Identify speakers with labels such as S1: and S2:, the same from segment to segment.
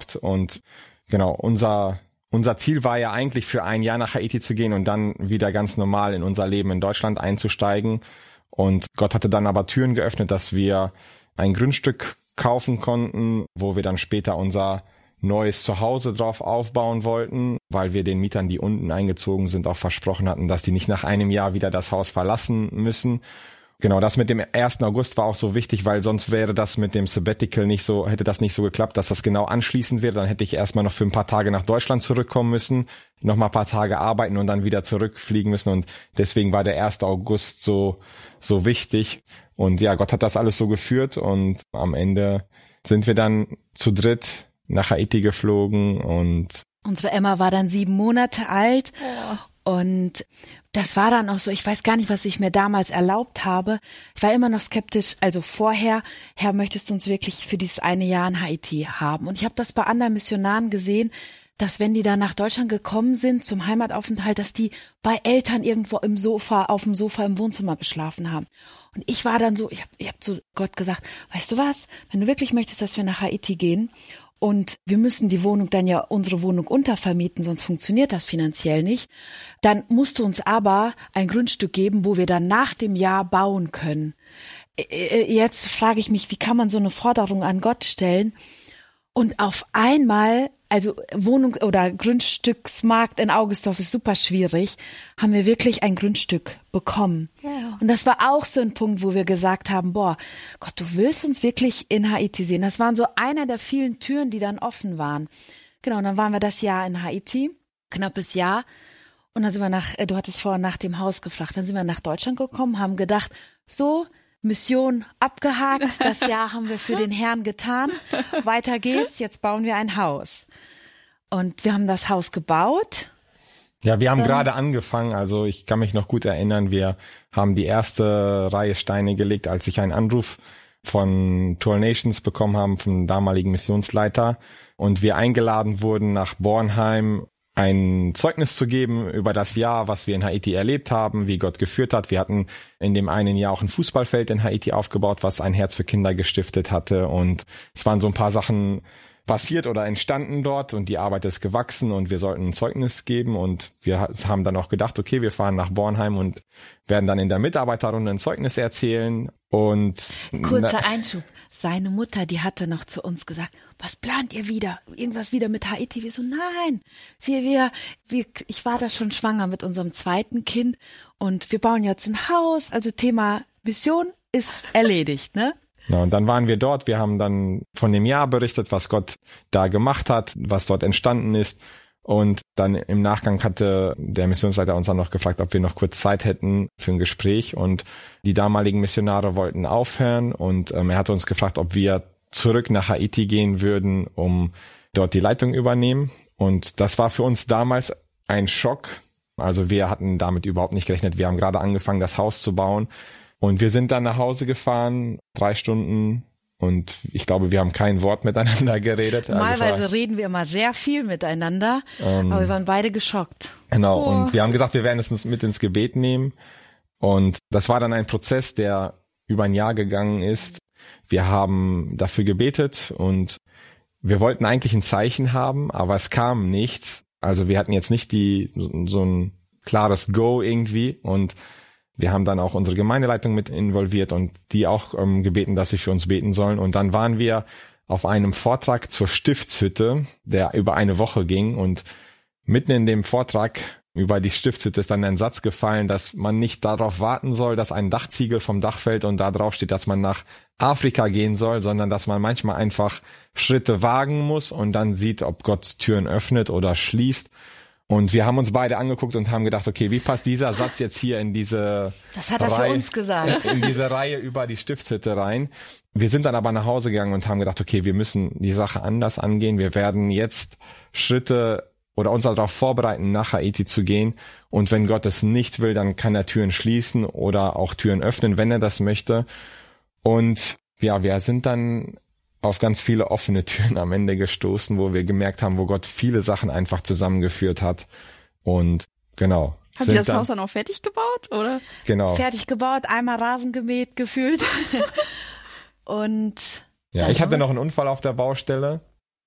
S1: geschafft. Und genau, unser Ziel war ja eigentlich für ein Jahr nach Haiti zu gehen und dann wieder ganz normal in unser Leben in Deutschland einzusteigen. Und Gott hatte dann aber Türen geöffnet, dass wir ein Grundstück kaufen konnten, wo wir dann später unser neues Zuhause drauf aufbauen wollten, weil wir den Mietern, die unten eingezogen sind, auch versprochen hatten, dass die nicht nach einem Jahr wieder das Haus verlassen müssen. Genau, das mit dem 1. August war auch so wichtig, weil sonst wäre das mit dem Sabbatical hätte das nicht so geklappt, dass das genau anschließend wäre. Dann hätte ich erstmal noch für ein paar Tage nach Deutschland zurückkommen müssen, noch mal ein paar Tage arbeiten und dann wieder zurückfliegen müssen. Und deswegen war der 1. August so wichtig. Und ja, Gott hat das alles so geführt und am Ende sind wir dann zu dritt nach Haiti geflogen und
S2: unsere Emma war dann 7 Monate alt. Und das war dann auch so, ich weiß gar nicht, was ich mir damals erlaubt habe. Ich war immer noch skeptisch, also vorher, Herr, möchtest du uns wirklich für dieses eine Jahr in Haiti haben? Und ich habe das bei anderen Missionaren gesehen, dass wenn die dann nach Deutschland gekommen sind zum Heimataufenthalt, dass die bei Eltern irgendwo auf dem Sofa im Wohnzimmer geschlafen haben. Und ich war dann so, ich hab zu Gott gesagt, weißt du was, wenn du wirklich möchtest, dass wir nach Haiti gehen und wir müssen die Wohnung dann ja, unsere Wohnung untervermieten, sonst funktioniert das finanziell nicht, dann musst du uns aber ein Grundstück geben, wo wir dann nach dem Jahr bauen können. Jetzt frage ich mich, wie kann man so eine Forderung an Gott stellen? Und auf einmal, also Wohnung- oder Grundstücksmarkt in Augustdorf ist super schwierig, haben wir wirklich ein Grundstück bekommen. Ja. Und das war auch so ein Punkt, wo wir gesagt haben, boah, Gott, du willst uns wirklich in Haiti sehen. Das waren so einer der vielen Türen, die dann offen waren. Genau, und dann waren wir das Jahr in Haiti, knappes Jahr. Und dann sind wir du hattest vorhin nach dem Haus gefragt, dann sind wir nach Deutschland gekommen, haben gedacht, so, Mission abgehakt, das Jahr haben wir für den Herrn getan, weiter geht's, jetzt bauen wir ein Haus. Und wir haben das Haus gebaut.
S1: Ja, wir haben gerade angefangen, also ich kann mich noch gut erinnern, wir haben die erste Reihe Steine gelegt, als ich einen Anruf von Tour Nations bekommen haben, vom damaligen Missionsleiter, und wir eingeladen wurden, nach Bornheim ein Zeugnis zu geben über das Jahr, was wir in Haiti erlebt haben, wie Gott geführt hat. Wir hatten in dem einen Jahr auch ein Fußballfeld in Haiti aufgebaut, was ein Herz für Kinder gestiftet hatte, und es waren so ein paar Sachen passiert oder entstanden dort und die Arbeit ist gewachsen und wir sollten ein Zeugnis geben, und wir haben dann auch gedacht, okay, wir fahren nach Bornheim und werden dann in der Mitarbeiterrunde ein Zeugnis erzählen. Und
S2: kurzer Einschub. Seine Mutter, die hatte noch zu uns gesagt, was plant ihr wieder? Irgendwas wieder mit Haiti? Wir so, nein, ich war da schon schwanger mit unserem zweiten Kind und wir bauen jetzt ein Haus, also Thema Mission ist erledigt, ne?
S1: Ja, und dann waren wir dort, wir haben dann von dem Jahr berichtet, was Gott da gemacht hat, was dort entstanden ist. Und dann im Nachgang hatte der Missionsleiter uns dann noch gefragt, ob wir noch kurz Zeit hätten für ein Gespräch. Und die damaligen Missionare wollten aufhören und er hatte uns gefragt, ob wir zurück nach Haiti gehen würden, um dort die Leitung übernehmen. Und das war für uns damals ein Schock. Also wir hatten damit überhaupt nicht gerechnet. Wir haben gerade angefangen, das Haus zu bauen. Und wir sind dann nach Hause gefahren, 3 Stunden. Und ich glaube, wir haben kein Wort miteinander geredet.
S2: Normalerweise reden wir immer sehr viel miteinander, aber wir waren beide geschockt.
S1: Genau, und wir haben gesagt, wir werden es mit ins Gebet nehmen. Und das war dann ein Prozess, der über ein Jahr gegangen ist. Wir haben dafür gebetet und wir wollten eigentlich ein Zeichen haben, aber es kam nichts. Also wir hatten jetzt nicht so ein klares Go irgendwie, und wir haben dann auch unsere Gemeindeleitung mit involviert und die auch gebeten, dass sie für uns beten sollen. Und dann waren wir auf einem Vortrag zur Stiftshütte, der über eine Woche ging. Und mitten in dem Vortrag über die Stiftshütte ist dann ein Satz gefallen, dass man nicht darauf warten soll, dass ein Dachziegel vom Dach fällt und da drauf steht, dass man nach Afrika gehen soll, sondern dass man manchmal einfach Schritte wagen muss und dann sieht, ob Gott Türen öffnet oder schließt. Und wir haben uns beide angeguckt und haben gedacht, okay, wie passt dieser Satz jetzt hier in diese
S2: Das hat er für uns gesagt.
S1: In diese Reihe über die Stiftshütte rein. Wir sind dann aber nach Hause gegangen und haben gedacht, okay, wir müssen die Sache anders angehen. Wir werden jetzt Schritte oder uns darauf vorbereiten, nach Haiti zu gehen. Und wenn Gott es nicht will, dann kann er Türen schließen oder auch Türen öffnen, wenn er das möchte. Und ja, wir sind dann auf ganz viele offene Türen am Ende gestoßen, wo wir gemerkt haben, wo Gott viele Sachen einfach zusammengeführt hat. Und genau.
S3: Habt ihr das Haus dann auch fertig gebaut, oder?
S1: Genau.
S2: Fertig gebaut, einmal Rasen gemäht, gefühlt. Und
S1: ja, ich hatte noch einen Unfall auf der Baustelle.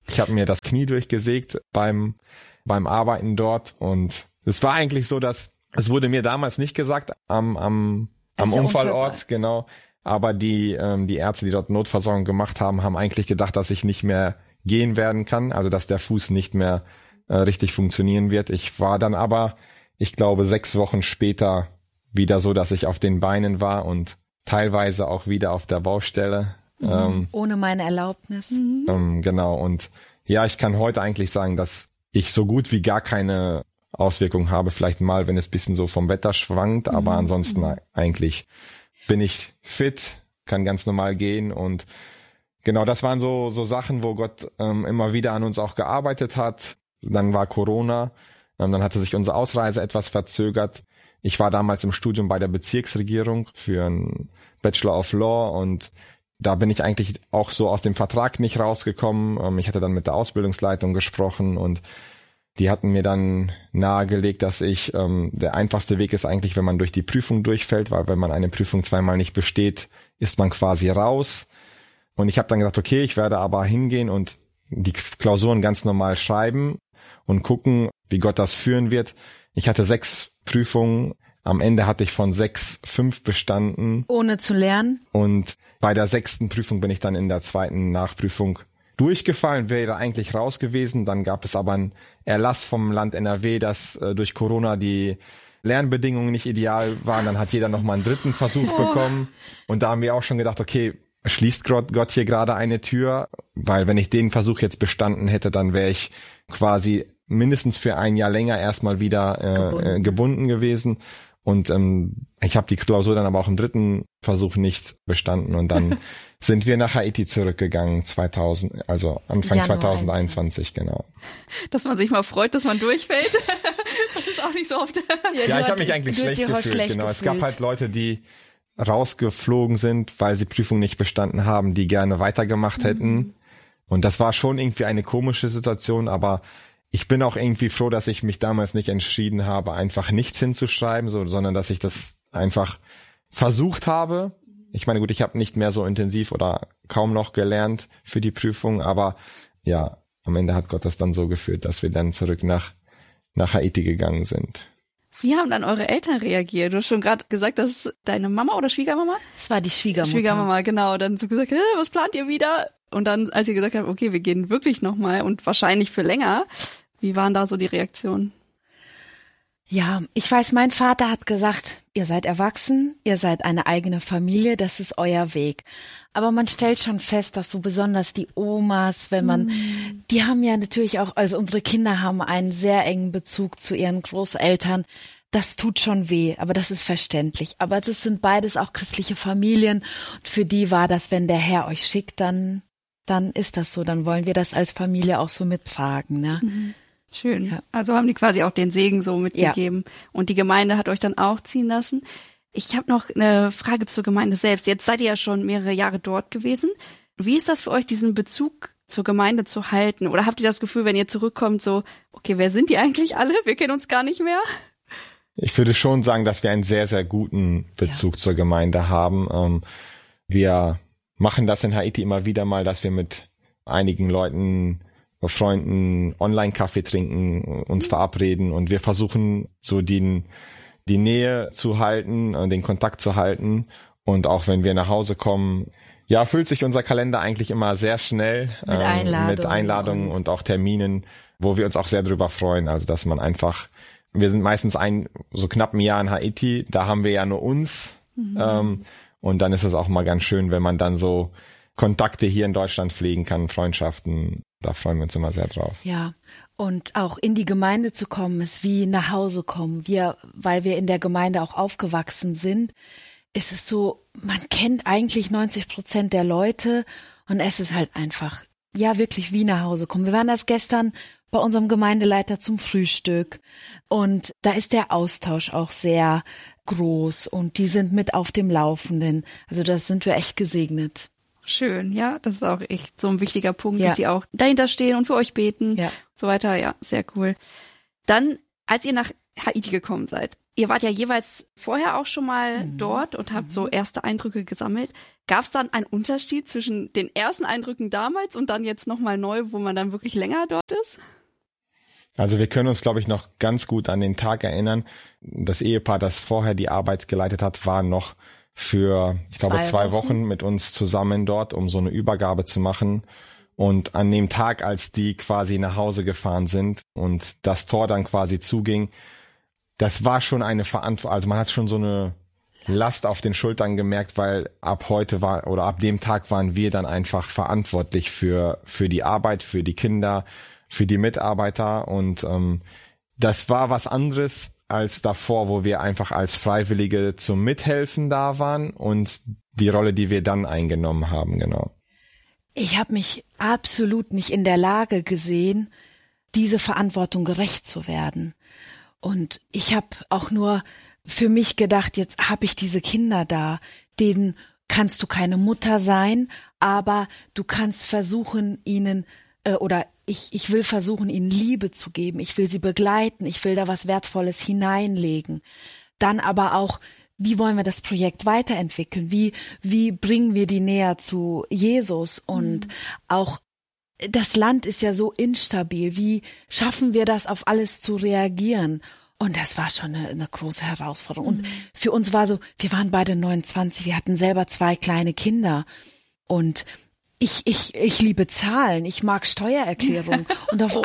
S1: Ich habe mir das Knie durchgesägt beim Arbeiten dort und es war eigentlich so, dass es wurde mir damals nicht gesagt am Unfallort, genau. Aber die Ärzte, die dort Notversorgung gemacht haben, haben eigentlich gedacht, dass ich nicht mehr gehen werden kann, also dass der Fuß nicht mehr richtig funktionieren wird. Ich war dann aber, ich glaube, 6 Wochen später wieder so, dass ich auf den Beinen war und teilweise auch wieder auf der Baustelle.
S2: Ohne meine Erlaubnis.
S1: Genau. Und ja, ich kann heute eigentlich sagen, dass ich so gut wie gar keine Auswirkungen habe. Vielleicht mal, wenn es ein bisschen so vom Wetter schwankt, aber ansonsten eigentlich bin ich fit, kann ganz normal gehen und genau, das waren so Sachen, wo Gott immer wieder an uns auch gearbeitet hat. Dann war Corona, dann hatte sich unsere Ausreise etwas verzögert. Ich war damals im Studium bei der Bezirksregierung für einen Bachelor of Law und da bin ich eigentlich auch so aus dem Vertrag nicht rausgekommen. Ich hatte dann mit der Ausbildungsleitung gesprochen und die hatten mir dann nahegelegt, dass der einfachste Weg ist eigentlich, wenn man durch die Prüfung durchfällt, weil wenn man eine Prüfung 2-mal nicht besteht, ist man quasi raus. Und ich habe dann gesagt, okay, ich werde aber hingehen und die Klausuren ganz normal schreiben und gucken, wie Gott das führen wird. Ich hatte 6 Prüfungen. Am Ende hatte ich von 6 5 bestanden.
S2: Ohne zu lernen.
S1: Und bei der 6. Prüfung bin ich dann in der 2. Nachprüfung durchgefallen, wäre eigentlich raus gewesen. Dann gab es aber einen Erlass vom Land NRW, dass durch Corona die Lernbedingungen nicht ideal waren. Dann hat jeder nochmal einen 3. Versuch bekommen. Und da haben wir auch schon gedacht, okay, schließt Gott hier gerade eine Tür? Weil wenn ich den Versuch jetzt bestanden hätte, dann wäre ich quasi mindestens für ein Jahr länger erstmal wieder gebunden gewesen. Und ich habe die Klausur dann aber auch im 3. Versuch nicht bestanden und dann sind wir nach Haiti zurückgegangen, Anfang
S2: Januar
S1: 2021, genau.
S3: Dass man sich mal freut, dass man durchfällt. Das ist auch nicht so oft.
S1: Ja, ich habe mich eigentlich schlecht gefühlt, genau. Es gab halt Leute, die rausgeflogen sind, weil sie Prüfung nicht bestanden haben, die gerne weitergemacht hätten. Und das war schon irgendwie eine komische Situation, aber ich bin auch irgendwie froh, dass ich mich damals nicht entschieden habe, einfach nichts hinzuschreiben, sondern dass ich das einfach versucht habe. Ich meine, gut, ich habe nicht mehr so intensiv oder kaum noch gelernt für die Prüfung, aber ja, am Ende hat Gott das dann so geführt, dass wir dann zurück nach Haiti gegangen sind.
S3: Wie haben dann eure Eltern reagiert? Du hast schon gerade gesagt, das ist deine Mama oder Schwiegermama?
S2: Das war die Schwiegermutter.
S3: Schwiegermama, genau. Dann so gesagt, was plant ihr wieder? Und dann, als ihr gesagt habt, okay, wir gehen wirklich nochmal und wahrscheinlich für länger, wie waren da so die Reaktionen?
S2: Ja, ich weiß, mein Vater hat gesagt, ihr seid erwachsen, ihr seid eine eigene Familie, das ist euer Weg. Aber man stellt schon fest, dass so besonders die Omas, die haben ja natürlich auch, also unsere Kinder haben einen sehr engen Bezug zu ihren Großeltern. Das tut schon weh, aber das ist verständlich. Aber es sind beides auch christliche Familien und für die war das, wenn der Herr euch schickt, dann ist das so, dann wollen wir das als Familie auch so mittragen, ne?
S3: Schön. Ja. Also haben die quasi auch den Segen so mitgegeben. Ja. Und die Gemeinde hat euch dann auch ziehen lassen. Ich habe noch eine Frage zur Gemeinde selbst. Jetzt seid ihr ja schon mehrere Jahre dort gewesen. Wie ist das für euch, diesen Bezug zur Gemeinde zu halten? Oder habt ihr das Gefühl, wenn ihr zurückkommt, so, okay, wer sind die eigentlich alle? Wir kennen uns gar nicht mehr.
S1: Ich würde schon sagen, dass wir einen sehr, sehr guten Bezug zur Gemeinde haben. Wir machen das in Haiti immer wieder mal, dass wir mit einigen Leuten, Freunden Online-Kaffee trinken, uns verabreden und wir versuchen so die Nähe zu halten, den Kontakt zu halten und auch wenn wir nach Hause kommen, ja, füllt sich unser Kalender eigentlich immer sehr schnell mit Einladungen und auch Terminen, wo wir uns auch sehr drüber freuen, also dass man einfach, wir sind meistens so knapp ein Jahr in Haiti, da haben wir ja nur uns und dann ist es auch mal ganz schön, wenn man dann so Kontakte hier in Deutschland pflegen kann, Freundschaften. Da freuen wir uns immer sehr drauf.
S2: Ja, und auch in die Gemeinde zu kommen, ist wie nach Hause kommen. Weil wir in der Gemeinde auch aufgewachsen sind, ist es so, man kennt eigentlich 90% der Leute und es ist halt einfach, ja, wirklich wie nach Hause kommen. Wir waren erst gestern bei unserem Gemeindeleiter zum Frühstück und da ist der Austausch auch sehr groß und die sind mit auf dem Laufenden. Also da sind wir echt gesegnet.
S3: Schön, ja, das ist auch echt so ein wichtiger Punkt, dass sie auch dahinter stehen und für euch beten, so weiter, ja, sehr cool. Dann, als ihr nach Haiti gekommen seid. Ihr wart ja jeweils vorher auch schon mal dort und habt so erste Eindrücke gesammelt. Gab es dann einen Unterschied zwischen den ersten Eindrücken damals und dann jetzt nochmal neu, wo man dann wirklich länger dort ist?
S1: Also wir können uns, glaube ich, noch ganz gut an den Tag erinnern. Das Ehepaar, das vorher die Arbeit geleitet hat, war noch für, ich glaube, 2 Wochen mit uns zusammen dort, um so eine Übergabe zu machen. Und an dem Tag, als die quasi nach Hause gefahren sind und das Tor dann quasi zuging, das war schon eine Verantwortung, also man hat schon so eine Last auf den Schultern gemerkt, weil ab dem Tag waren wir dann einfach verantwortlich für die Arbeit, für die Kinder, für die Mitarbeiter und das war was anderes als davor, wo wir einfach als Freiwillige zum Mithelfen da waren und die Rolle, die wir dann eingenommen haben, genau.
S2: Ich habe mich absolut nicht in der Lage gesehen, diese Verantwortung gerecht zu werden. Und ich habe auch nur für mich gedacht, jetzt habe ich diese Kinder da, denen kannst du keine Mutter sein, aber du kannst versuchen, ihnen ich will versuchen, ihnen Liebe zu geben, ich will sie begleiten, ich will da was Wertvolles hineinlegen. Dann aber auch, wie wollen wir das Projekt weiterentwickeln? Wie bringen wir die näher zu Jesus? Und auch das Land ist ja so instabil. Wie schaffen wir das, auf alles zu reagieren? Und das war schon eine große Herausforderung. Und für uns war so, wir waren beide 29, wir hatten selber 2 kleine Kinder. Und ich liebe Zahlen, ich mag Steuererklärung. Und auf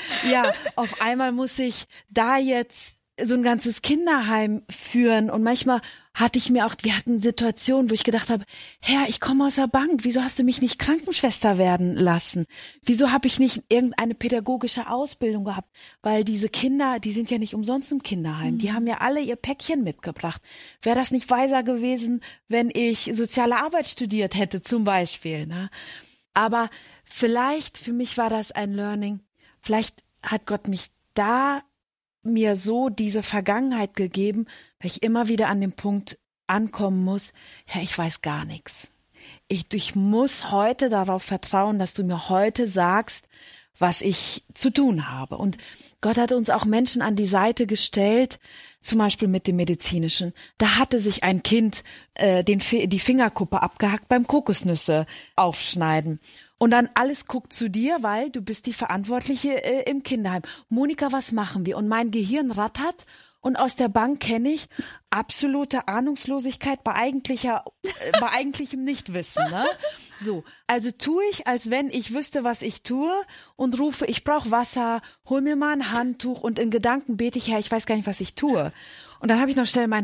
S2: einmal muss ich da jetzt so ein ganzes Kinderheim führen und manchmal wir hatten Situationen, wo ich gedacht habe, Herr, ich komme aus der Bank, wieso hast du mich nicht Krankenschwester werden lassen? Wieso habe ich nicht irgendeine pädagogische Ausbildung gehabt? Weil diese Kinder, die sind ja nicht umsonst im Kinderheim, die haben ja alle ihr Päckchen mitgebracht. Wäre das nicht weiser gewesen, wenn ich soziale Arbeit studiert hätte zum Beispiel, ne? Aber vielleicht, für mich war das ein Learning, vielleicht hat Gott mich da mir so diese Vergangenheit gegeben, weil ich immer wieder an dem Punkt ankommen muss, Herr, ich weiß gar nichts. Ich muss heute darauf vertrauen, dass du mir heute sagst, was ich zu tun habe. Und Gott hat uns auch Menschen an die Seite gestellt, zum Beispiel mit dem Medizinischen. Da hatte sich ein Kind die Fingerkuppe abgehackt beim Kokosnüsse aufschneiden. Und dann alles guckt zu dir, weil du bist die Verantwortliche im Kinderheim. Monika, was machen wir? Und mein Gehirn rattert und aus der Bank kenne ich absolute Ahnungslosigkeit bei eigentlichem Nichtwissen. Ne? So, also tue ich, als wenn ich wüsste, was ich tue und rufe, ich brauche Wasser, hol mir mal ein Handtuch und in Gedanken bete ich, Herr, ich weiß gar nicht, was ich tue. Und dann habe ich noch schnell mein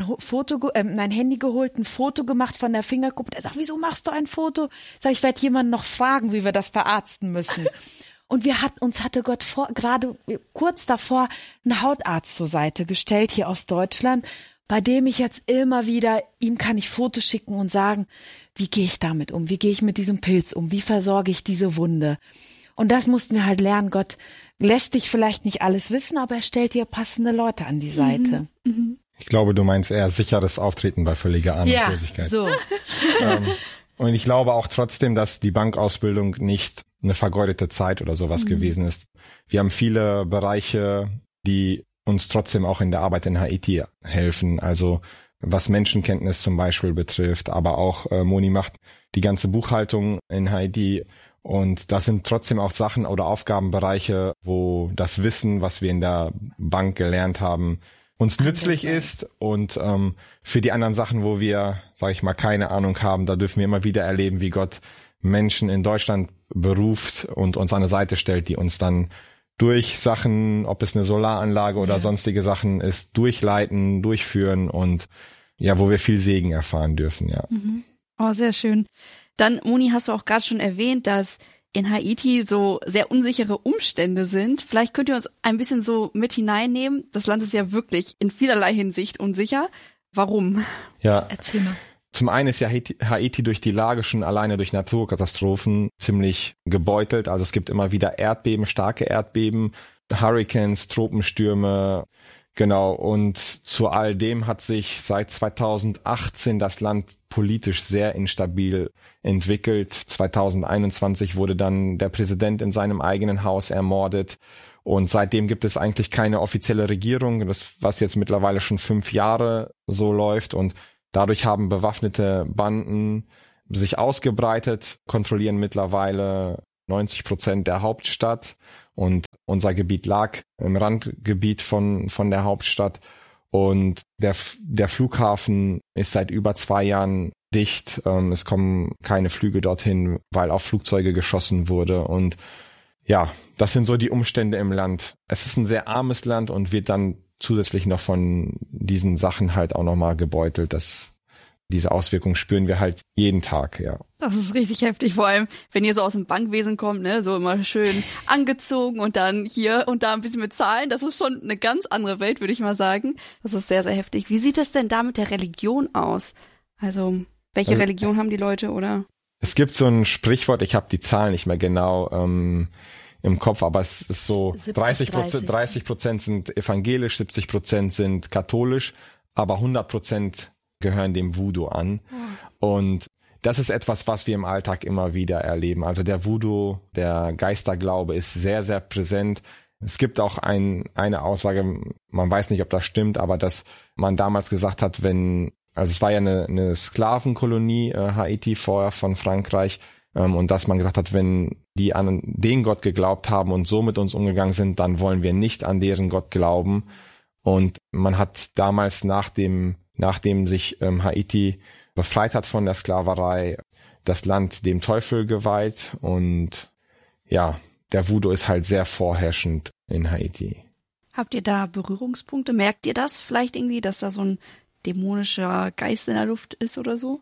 S2: Handy geholt, ein Foto gemacht von der Fingerkuppe. Der sagt, wieso machst du ein Foto? Sag ich, werde jemanden noch fragen, wie wir das verarzten müssen. Und uns hatte Gott gerade kurz davor einen Hautarzt zur Seite gestellt, hier aus Deutschland, bei dem ich jetzt immer wieder, ihm kann ich Fotos schicken und sagen, wie gehe ich damit um? Wie gehe ich mit diesem Pilz um? Wie versorge ich diese Wunde? Und das mussten wir halt lernen. Gott lässt dich vielleicht nicht alles wissen, aber er stellt dir passende Leute an die Seite.
S1: Ich glaube, du meinst eher sicheres Auftreten bei völliger Ahnungslosigkeit.
S2: Ja, so.
S1: Und ich glaube auch trotzdem, dass die Bankausbildung nicht eine vergeudete Zeit oder sowas gewesen ist. Wir haben viele Bereiche, die uns trotzdem auch in der Arbeit in Haiti helfen. Also was Menschenkenntnis zum Beispiel betrifft, aber auch Moni macht die ganze Buchhaltung in Haiti. Und das sind trotzdem auch Sachen oder Aufgabenbereiche, wo das Wissen, was wir in der Bank gelernt haben, uns nützlich ist. Und für die anderen Sachen, wo wir, sage ich mal, keine Ahnung haben, da dürfen wir immer wieder erleben, wie Gott Menschen in Deutschland beruft und uns an eine Seite stellt, die uns dann durch Sachen, ob es eine Solaranlage oder sonstige Sachen ist, durchleiten, durchführen und ja, wo wir viel Segen erfahren dürfen, ja.
S3: Oh, sehr schön. Dann, Moni, hast du auch gerade schon erwähnt, dass in Haiti so sehr unsichere Umstände sind. Vielleicht könnt ihr uns ein bisschen so mit hineinnehmen. Das Land ist ja wirklich in vielerlei Hinsicht unsicher. Warum?
S1: Ja.
S2: Erzähl mal.
S1: Zum einen ist ja Haiti durch die Lage schon alleine durch Naturkatastrophen ziemlich gebeutelt. Also es gibt immer wieder Erdbeben, starke Erdbeben, Hurricanes, Tropenstürme. Genau, und zu all dem hat sich seit 2018 das Land politisch sehr instabil entwickelt. 2021 wurde dann der Präsident in seinem eigenen Haus ermordet. Und seitdem gibt es eigentlich keine offizielle Regierung, das was jetzt mittlerweile schon 5 Jahre so läuft. Und dadurch haben bewaffnete Banden sich ausgebreitet, kontrollieren mittlerweile 90% der Hauptstadt. Und unser Gebiet lag im Randgebiet von der Hauptstadt. Und der Flughafen ist seit über 2 Jahren dicht. Es kommen keine Flüge dorthin, weil auf Flugzeuge geschossen wurde. Und ja, das sind so die Umstände im Land. Es ist ein sehr armes Land und wird dann zusätzlich noch von diesen Sachen halt auch nochmal gebeutelt. Diese Auswirkungen spüren wir halt jeden Tag, ja.
S3: Das ist richtig heftig, vor allem, wenn ihr so aus dem Bankwesen kommt, ne, so immer schön angezogen und dann hier und da ein bisschen mit Zahlen. Das ist schon eine ganz andere Welt, würde ich mal sagen. Das ist sehr, sehr heftig. Wie sieht es denn da mit der Religion aus? Also, welche Religion haben die Leute, oder?
S1: Es gibt so ein Sprichwort, ich habe die Zahlen nicht mehr genau im Kopf, aber es ist so 30% sind evangelisch, 70% sind katholisch, aber 100% gehören dem Voodoo an. Und das ist etwas, was wir im Alltag immer wieder erleben. Also der Voodoo, der Geisterglaube ist sehr, sehr präsent. Es gibt auch eine Aussage, man weiß nicht, ob das stimmt, aber dass man damals gesagt hat, also es war ja eine Sklavenkolonie, Haiti vorher von Frankreich, und dass man gesagt hat, wenn die an den Gott geglaubt haben und so mit uns umgegangen sind, dann wollen wir nicht an deren Gott glauben. Und man hat damals, nachdem sich Haiti befreit hat von der Sklaverei, das Land dem Teufel geweiht. Und ja, der Voodoo ist halt sehr vorherrschend in Haiti.
S3: Habt ihr da Berührungspunkte? Merkt ihr das vielleicht irgendwie, dass da so ein dämonischer Geist in der Luft ist oder so?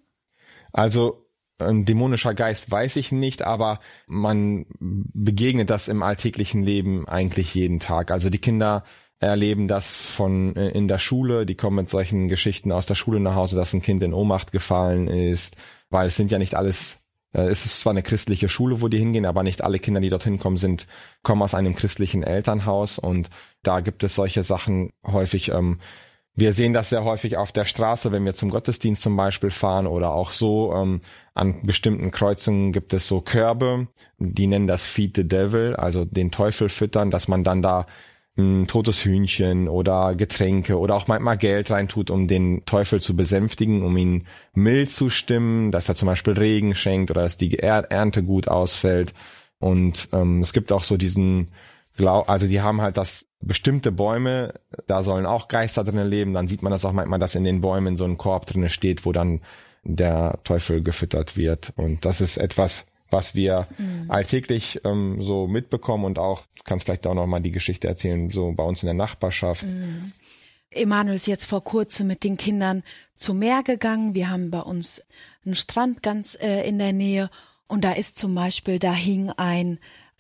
S1: Also ein dämonischer Geist weiß ich nicht, aber man begegnet das im alltäglichen Leben eigentlich jeden Tag. Also die Kinder erleben das in der Schule, die kommen mit solchen Geschichten aus der Schule nach Hause, dass ein Kind in Ohnmacht gefallen ist, weil es sind ja nicht alles, es ist zwar eine christliche Schule, wo die hingehen, aber nicht alle Kinder, die dorthin kommen, kommen aus einem christlichen Elternhaus, und da gibt es solche Sachen häufig. Wir sehen das sehr häufig auf der Straße, wenn wir zum Gottesdienst zum Beispiel fahren, oder auch so an bestimmten Kreuzungen gibt es so Körbe, die nennen das Feed the Devil, also den Teufel füttern, dass man dann da ein totes Hühnchen oder Getränke oder auch manchmal Geld reintut, um den Teufel zu besänftigen, um ihn mild zu stimmen, dass er zum Beispiel Regen schenkt oder dass die Ernte gut ausfällt. Und es gibt auch so diesen also die haben halt das bestimmte Bäume, da sollen auch Geister drinnen leben. Dann sieht man das auch manchmal, dass in den Bäumen so ein Korb drinnen steht, wo dann der Teufel gefüttert wird. Und das ist etwas, was wir alltäglich so mitbekommen, und auch, du kannst vielleicht auch noch mal die Geschichte erzählen, so bei uns in der Nachbarschaft.
S2: Emanuel ist jetzt vor kurzem mit den Kindern zum Meer gegangen. Wir haben bei uns einen Strand ganz in der Nähe, und da ist zum Beispiel, da hing ein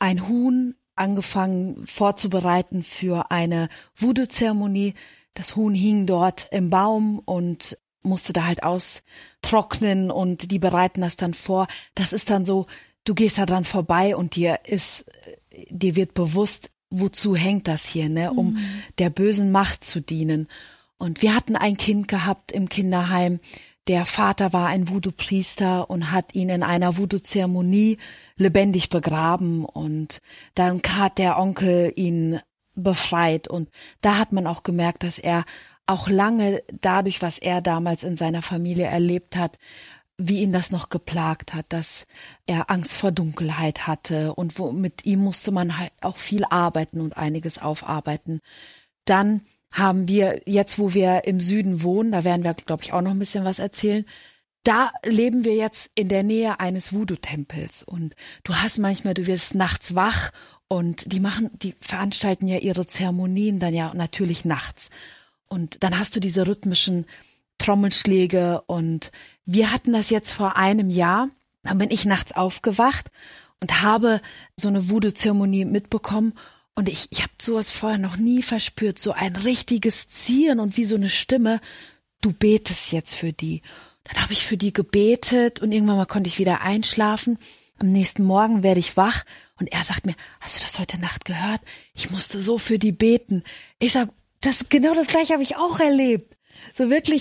S2: Huhn, angefangen vorzubereiten für eine Voodoo-Zeremonie. Das Huhn hing dort im Baum und musste da halt austrocknen, und die bereiten das dann vor. Das ist dann so, du gehst da dran vorbei und dir wird bewusst, wozu hängt das hier, ne, um der bösen Macht zu dienen. Und wir hatten ein Kind gehabt im Kinderheim. Der Vater war ein Voodoo-Priester und hat ihn in einer Voodoo-Zeremonie lebendig begraben, und dann hat der Onkel ihn befreit, und da hat man auch gemerkt, dass er auch lange dadurch, was er damals in seiner Familie erlebt hat, wie ihn das noch geplagt hat, dass er Angst vor Dunkelheit hatte, und mit ihm musste man halt auch viel arbeiten und einiges aufarbeiten. Dann haben wir, jetzt wo wir im Süden wohnen, da werden wir, glaube ich, auch noch ein bisschen was erzählen, da leben wir jetzt in der Nähe eines Voodoo-Tempels, und du wirst nachts wach, und die veranstalten ja ihre Zeremonien dann ja natürlich nachts, und dann hast du diese rhythmischen Trommelschläge, und wir hatten das jetzt vor einem Jahr, dann bin ich nachts aufgewacht und habe so eine Voodoo-Zeremonie mitbekommen. Und ich habe sowas vorher noch nie verspürt, so ein richtiges Ziehen und wie so eine Stimme, du betest jetzt für die. Dann habe ich für die gebetet, und irgendwann mal konnte ich wieder einschlafen. Am nächsten Morgen werde ich wach, und er sagt mir, hast du das heute Nacht gehört? Ich musste so für die beten. Ich sag, genau das Gleiche habe ich auch erlebt. So wirklich,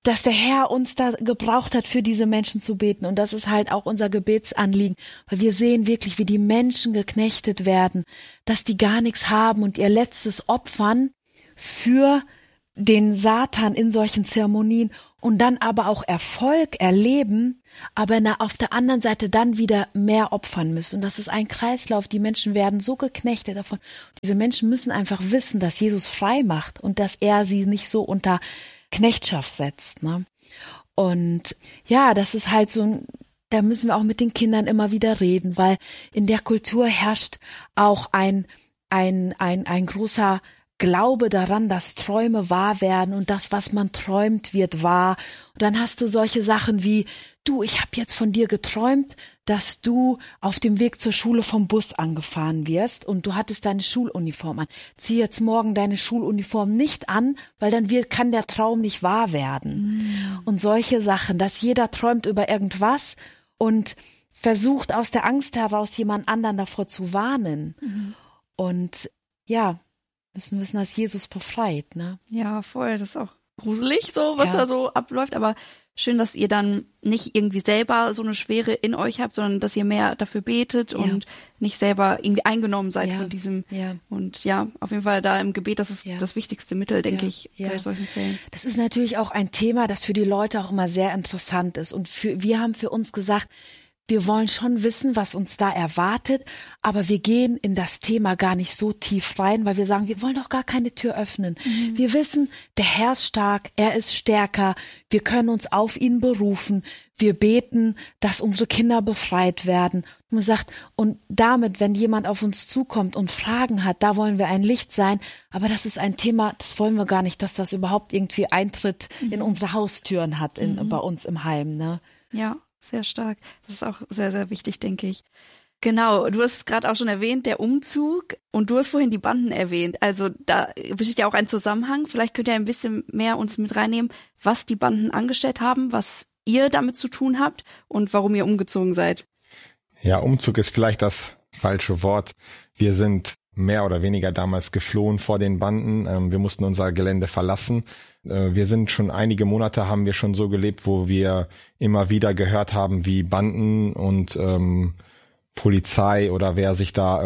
S2: dass der Herr uns da gebraucht hat, für diese Menschen zu beten. Und das ist halt auch unser Gebetsanliegen, weil wir sehen wirklich, wie die Menschen geknechtet werden, dass die gar nichts haben und ihr letztes opfern für den Satan in solchen Zeremonien und dann aber auch Erfolg erleben, aber auf der anderen Seite dann wieder mehr opfern müssen. Und das ist ein Kreislauf. Die Menschen werden so geknechtet davon. Diese Menschen müssen einfach wissen, dass Jesus frei macht und dass er sie nicht so unter Knechtschaft setzt, ne? Und ja, das ist halt so, da müssen wir auch mit den Kindern immer wieder reden, weil in der Kultur herrscht auch ein großer Glaube daran, dass Träume wahr werden und das, was man träumt, wird wahr. Und dann hast du solche Sachen wie, du, ich habe jetzt von dir geträumt, dass du auf dem Weg zur Schule vom Bus angefahren wirst und du hattest deine Schuluniform an. Zieh jetzt morgen deine Schuluniform nicht an, weil dann kann der Traum nicht wahr werden. Und solche Sachen, dass jeder träumt über irgendwas und versucht aus der Angst heraus jemand anderen davor zu warnen. Und ja, müssen wissen, dass Jesus befreit, ne?
S3: Ja, voll. Das ist auch gruselig, so, was da so abläuft. Aber schön, dass ihr dann nicht irgendwie selber so eine Schwere in euch habt, sondern dass ihr mehr dafür betet und nicht selber irgendwie eingenommen seid von diesem. Ja. Und ja, auf jeden Fall da im Gebet, das ist das wichtigste Mittel, denke ich, bei solchen Fällen.
S2: Das ist natürlich auch ein Thema, das für die Leute auch immer sehr interessant ist. Und wir haben für uns gesagt, wir wollen schon wissen, was uns da erwartet, aber wir gehen in das Thema gar nicht so tief rein, weil wir sagen, wir wollen doch gar keine Tür öffnen. Wir wissen, der Herr ist stark, er ist stärker, wir können uns auf ihn berufen, wir beten, dass unsere Kinder befreit werden. Und man sagt, und damit, wenn jemand auf uns zukommt und Fragen hat, da wollen wir ein Licht sein, aber das ist ein Thema, das wollen wir gar nicht, dass das überhaupt irgendwie Eintritt in unsere Haustüren hat, bei uns im Heim, ne?
S3: Ja. Sehr stark. Das ist auch sehr, sehr wichtig, denke ich. Genau, du hast es gerade auch schon erwähnt, der Umzug. Und du hast vorhin die Banden erwähnt. Also da besteht ja auch ein Zusammenhang. Vielleicht könnt ihr ein bisschen mehr uns mit reinnehmen, was die Banden angestellt haben, was ihr damit zu tun habt und warum ihr umgezogen seid.
S1: Ja, Umzug ist vielleicht das falsche Wort. Wir sind mehr oder weniger damals geflohen vor den Banden. Wir mussten unser Gelände verlassen. Wir sind schon einige Monate, haben wir schon so gelebt, wo wir immer wieder gehört haben, wie Banden und Polizei oder wer sich da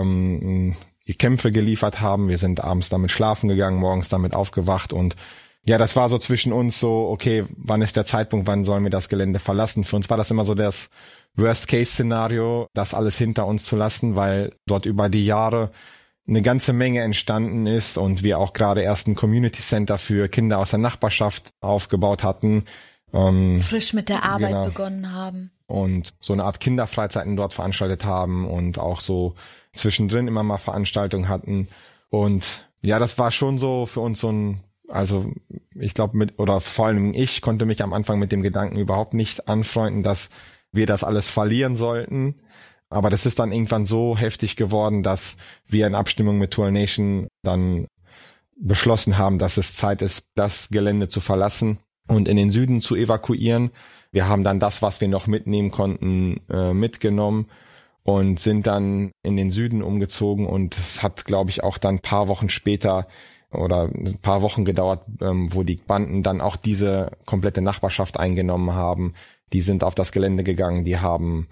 S1: Kämpfe geliefert haben. Wir sind abends damit schlafen gegangen, morgens damit aufgewacht und ja, das war so zwischen uns so, okay, wann ist der Zeitpunkt, wann sollen wir das Gelände verlassen? Für uns war das immer so das Worst-Case-Szenario, das alles hinter uns zu lassen, weil dort über die Jahre eine ganze Menge entstanden ist und wir auch gerade erst ein Community Center für Kinder aus der Nachbarschaft aufgebaut hatten.
S2: Frisch mit der Arbeit begonnen haben.
S1: Und so eine Art Kinderfreizeiten dort veranstaltet haben und auch so zwischendrin immer mal Veranstaltungen hatten. Und ja, das war schon so für uns so ein, also ich glaube vor allem ich konnte mich am Anfang mit dem Gedanken überhaupt nicht anfreunden, dass wir das alles verlieren sollten. Aber das ist dann irgendwann so heftig geworden, dass wir in Abstimmung mit Tour Nation dann beschlossen haben, dass es Zeit ist, das Gelände zu verlassen und in den Süden zu evakuieren. Wir haben dann das, was wir noch mitnehmen konnten, mitgenommen und sind dann in den Süden umgezogen. Und es hat, glaube ich, auch dann ein paar Wochen später oder ein paar Wochen gedauert, wo die Banden dann auch diese komplette Nachbarschaft eingenommen haben. Die sind auf das Gelände gegangen, die haben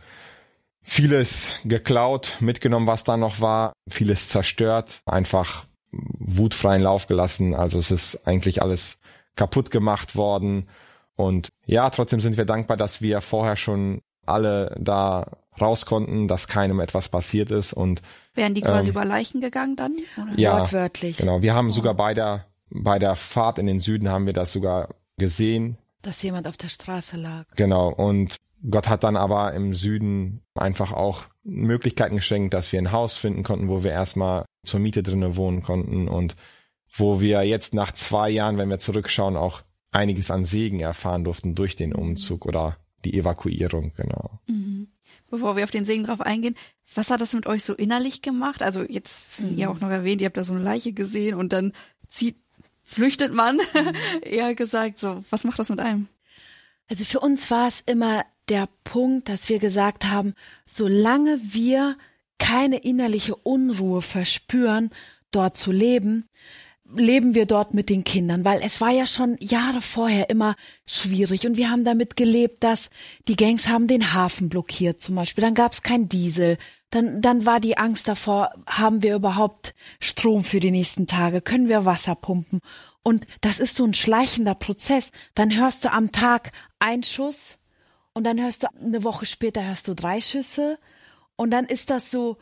S1: vieles geklaut, mitgenommen, was da noch war, vieles zerstört, einfach wutfreien Lauf gelassen. Also es ist eigentlich alles kaputt gemacht worden. Und ja, trotzdem sind wir dankbar, dass wir vorher schon alle da raus konnten, dass keinem etwas passiert ist. Und
S3: wären die quasi über Leichen gegangen dann? Oder?
S1: Ja,
S2: wortwörtlich.
S1: Genau. Wir haben sogar bei der Fahrt in den Süden haben wir das sogar gesehen.
S2: Dass jemand auf der Straße lag.
S1: Genau. Und Gott hat dann aber im Süden einfach auch Möglichkeiten geschenkt, dass wir ein Haus finden konnten, wo wir erstmal zur Miete drinnen wohnen konnten und wo wir jetzt nach 2 Jahren, wenn wir zurückschauen, auch einiges an Segen erfahren durften durch den Umzug oder die Evakuierung, genau.
S3: Mhm. Bevor wir auf den Segen drauf eingehen, was hat das mit euch so innerlich gemacht? Also jetzt, ihr auch noch erwähnt, ihr habt da so eine Leiche gesehen und dann flüchtet man, eher gesagt, so, was macht das mit einem?
S2: Also für uns war es immer der Punkt, dass wir gesagt haben, solange wir keine innerliche Unruhe verspüren, dort zu leben, leben wir dort mit den Kindern, weil es war ja schon Jahre vorher immer schwierig und wir haben damit gelebt, dass die Gangs haben den Hafen blockiert zum Beispiel, dann gab es kein Diesel, dann war die Angst davor, haben wir überhaupt Strom für die nächsten Tage, können wir Wasser pumpen und das ist so ein schleichender Prozess, dann hörst du am Tag einen Schuss und dann hörst du eine Woche später 3 Schüsse und dann ist das so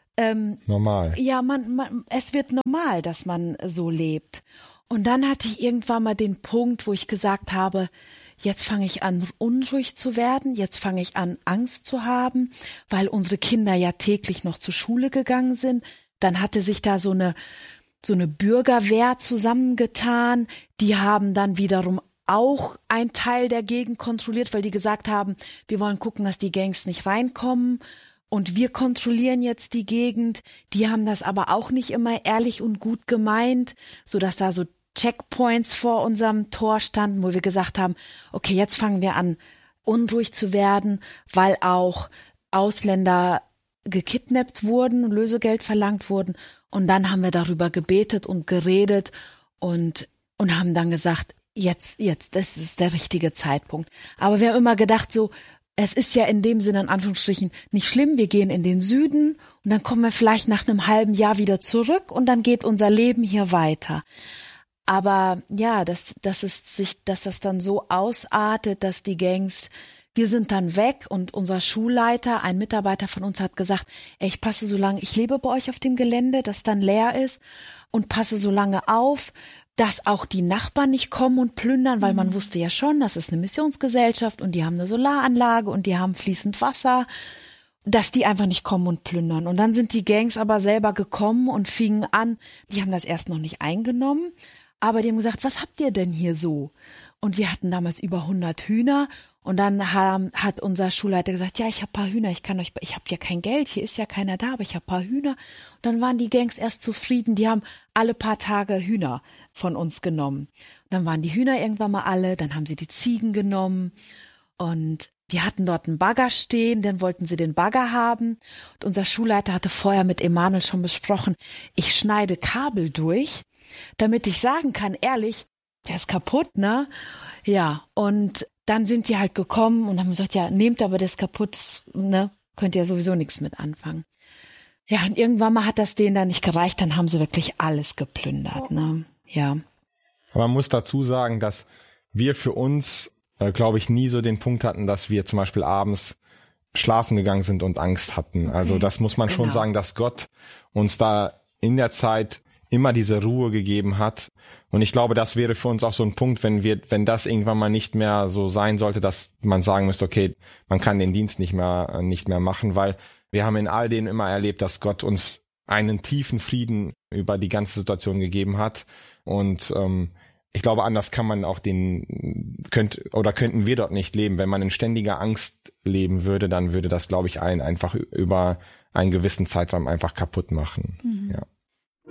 S1: normal.
S2: Ja, es wird normal, dass man so lebt. Und dann hatte ich irgendwann mal den Punkt, wo ich gesagt habe, jetzt fange ich an, unruhig zu werden, jetzt fange ich an, Angst zu haben, weil unsere Kinder ja täglich noch zur Schule gegangen sind. Dann hatte sich da so eine Bürgerwehr zusammengetan, die haben dann wiederum auch einen Teil der Gegend kontrolliert, weil die gesagt haben, wir wollen gucken, dass die Gangs nicht reinkommen. Und wir kontrollieren jetzt die Gegend. Die haben das aber auch nicht immer ehrlich und gut gemeint, so dass da so Checkpoints vor unserem Tor standen, wo wir gesagt haben, okay, jetzt fangen wir an, unruhig zu werden, weil auch Ausländer gekidnappt wurden, Lösegeld verlangt wurden. Und dann haben wir darüber gebetet und geredet und haben dann gesagt, jetzt, das ist der richtige Zeitpunkt. Aber wir haben immer gedacht so, es ist ja in dem Sinne, in Anführungsstrichen, nicht schlimm. Wir gehen in den Süden und dann kommen wir vielleicht nach einem halben Jahr wieder zurück und dann geht unser Leben hier weiter. Aber ja, dass das dann so ausartet, dass die Gangs, wir sind dann weg und unser Schulleiter, ein Mitarbeiter von uns hat gesagt, ich passe so lange, ich lebe bei euch auf dem Gelände, das dann leer ist und passe so lange auf, dass auch die Nachbarn nicht kommen und plündern, weil man wusste ja schon, das ist eine Missionsgesellschaft und die haben eine Solaranlage und die haben fließend Wasser, dass die einfach nicht kommen und plündern. Und dann sind die Gangs aber selber gekommen und fingen an, die haben das erst noch nicht eingenommen, aber die haben gesagt, was habt ihr denn hier so? Und wir hatten damals über 100 Hühner und dann hat unser Schulleiter gesagt, ja, ich habe ein paar Hühner, ich habe ja kein Geld, hier ist ja keiner da, aber ich habe ein paar Hühner. Und dann waren die Gangs erst zufrieden, die haben alle paar Tage Hühner von uns genommen. Und dann waren die Hühner irgendwann mal alle, dann haben sie die Ziegen genommen und wir hatten dort einen Bagger stehen, dann wollten sie den Bagger haben und unser Schulleiter hatte vorher mit Emanuel schon besprochen, ich schneide Kabel durch, damit ich sagen kann, ehrlich, der ist kaputt, ne? Ja, und dann sind die halt gekommen und haben gesagt, ja, nehmt aber das kaputt, ne? Könnt ihr sowieso nichts mit anfangen. Ja, und irgendwann mal hat das denen dann nicht gereicht, dann haben sie wirklich alles geplündert, ne? Ja.
S1: Aber man muss dazu sagen, dass wir für uns, glaube ich, nie so den Punkt hatten, dass wir zum Beispiel abends schlafen gegangen sind und Angst hatten. Also das muss man schon sagen, dass Gott uns da in der Zeit immer diese Ruhe gegeben hat. Und ich glaube, das wäre für uns auch so ein Punkt, wenn das irgendwann mal nicht mehr so sein sollte, dass man sagen müsste, okay, man kann den Dienst nicht mehr machen, weil wir haben in all denen immer erlebt, dass Gott uns einen tiefen Frieden über die ganze Situation gegeben hat. Und ich glaube, anders kann man auch könnten wir dort nicht leben. Wenn man in ständiger Angst leben würde, dann würde das, glaube ich, einfach über einen gewissen Zeitraum einfach kaputt machen. Ja.